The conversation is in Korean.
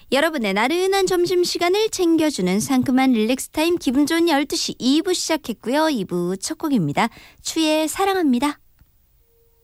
여러분의 나른한 점심시간을 챙겨주는 상큼한 릴렉스 타임 기분 좋은 12시 2부 시작했고요. 2부 첫 곡입니다. 추의 사랑합니다.